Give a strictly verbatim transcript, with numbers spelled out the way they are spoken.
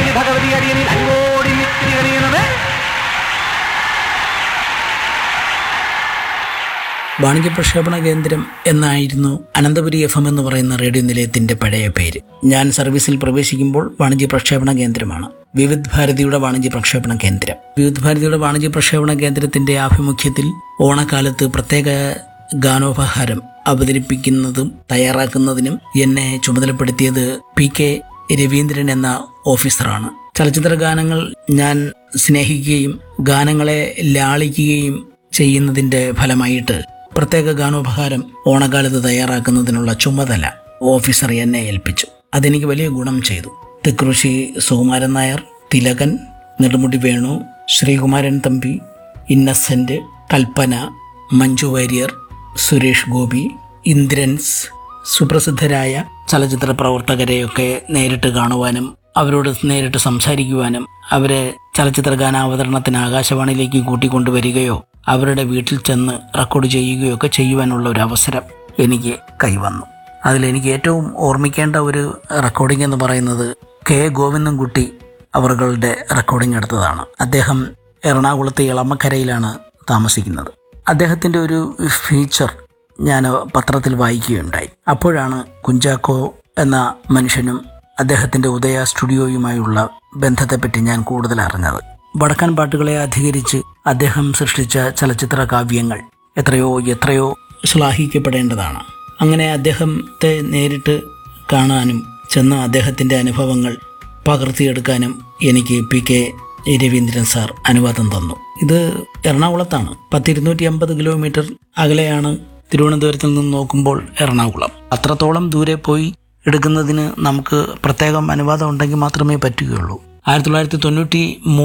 ശ്രീ ഭഗവതി അടിയനിൽ അങ്ങോടി മിത്തിരി അറിയുന്നത്. വാണിജ്യ പ്രക്ഷേപണ കേന്ദ്രം എന്നായിരുന്നു അനന്തപുരി എഫ് എം എന്ന് പറയുന്ന റേഡിയോ നിലയത്തിന്റെ പഴയ പേര്. ഞാൻ സർവീസിൽ പ്രവേശിക്കുമ്പോൾ വാണിജ്യ പ്രക്ഷേപണ കേന്ദ്രമാണ് വിവിധ് ഭാരതിയുടെ വാണിജ്യ പ്രക്ഷേപണ കേന്ദ്രം. വിവിധ് ഭാരതിയുടെ വാണിജ്യ പ്രക്ഷേപണ കേന്ദ്രത്തിന്റെ ആഭിമുഖ്യത്തിൽ ഓണക്കാലത്ത് പ്രത്യേക ഗാനോപഹാരം അവതരിപ്പിക്കുന്നതും തയ്യാറാക്കുന്നതിനും എന്നെ ചുമതലപ്പെടുത്തിയത് പി കെ രവീന്ദ്രൻ എന്ന ഓഫീസറാണ്. ചലച്ചിത്ര ഗാനങ്ങൾ ഞാൻ സ്നേഹിക്കുകയും ഗാനങ്ങളെ ലാളിക്കുകയും ചെയ്യുന്നതിന്റെ ഫലമായിട്ട് പ്രത്യേക ഗാനോപഹാരം ഓണക്കാലത്ത് തയ്യാറാക്കുന്നതിനുള്ള ചുമതല ഓഫീസർ എന്നെ ഏൽപ്പിച്ചു. അതെനിക്ക് വലിയ ഗുണം ചെയ്തു. തൃക്കൃഷി സുകുമാരൻ നായർ, തിലകൻ, നെടുമുടി വേണു, ശ്രീകുമാരൻ തമ്പി, ഇന്നസെന്റ്, കൽപ്പന, മഞ്ജു വാര്യർ, സുരേഷ് ഗോപി, ഇന്ദ്രൻസ്, സുപ്രസിദ്ധരായ ചലച്ചിത്ര പ്രവർത്തകരെയൊക്കെ നേരിട്ട് കാണുവാനും അവരോട് നേരിട്ട് സംസാരിക്കുവാനും അവരെ ചലച്ചിത്ര ഗാനാവതരണത്തിന് ആകാശവാണിയിലേക്ക് കൂട്ടിക്കൊണ്ടുവരികയോ അവരുടെ വീട്ടിൽ ചെന്ന് റെക്കോർഡ് ചെയ്യുകയോ ഒക്കെ ചെയ്യുവാനുള്ള ഒരു അവസരം എനിക്ക് കൈവന്നു. അതിലെനിക്ക് ഏറ്റവും ഓർമ്മിക്കേണ്ട ഒരു റെക്കോർഡിംഗ് എന്ന് പറയുന്നത് കെ ഗോവിന്ദൻകുട്ടി അവരുടെ റെക്കോർഡിംഗ് എടുത്തതാണ്. അദ്ദേഹം എറണാകുളത്തെ ഇളമക്കരയിലാണ് താമസിക്കുന്നത്. അദ്ദേഹത്തിൻ്റെ ഒരു ഫീച്ചർ ഞാൻ പത്രത്തിൽ വായിക്കുകയുണ്ടായി. അപ്പോഴാണ് കുഞ്ചാക്കോ എന്ന മനുഷ്യനും അദ്ദേഹത്തിൻ്റെ ഉദയ സ്റ്റുഡിയോയുമായുള്ള ബന്ധത്തെപ്പറ്റി ഞാൻ കൂടുതൽ അറിഞ്ഞത്. വടക്കൻ പാട്ടുകളെ അധികരിച്ച് അദ്ദേഹം സൃഷ്ടിച്ച ചലച്ചിത്ര കാവ്യങ്ങൾ എത്രയോ എത്രയോ ശ്ലാഘിക്കപ്പെടേണ്ടതാണ്. അങ്ങനെ അദ്ദേഹത്തെ നേരിട്ട് കാണാനും ചെന്ന് അദ്ദേഹത്തിൻ്റെ അനുഭവങ്ങൾ പകർത്തിയെടുക്കാനും എനിക്ക് പി കെ രവീന്ദ്രൻ സാർ അനുവാദം തന്നു. ഇത് എറണാകുളത്താണ്. പത്തിരുന്നൂറ്റി അമ്പത് കിലോമീറ്റർ അകലെയാണ് തിരുവനന്തപുരത്തിൽ നിന്ന് നോക്കുമ്പോൾ എറണാകുളം. അത്രത്തോളം ദൂരെ പോയി എടുക്കുന്നതിന് നമുക്ക് പ്രത്യേകം അനുവാദം ഉണ്ടെങ്കിൽ മാത്രമേ പറ്റുകയുള്ളൂ. ആയിരത്തി തൊള്ളായിരത്തി തൊണ്ണൂറ്റി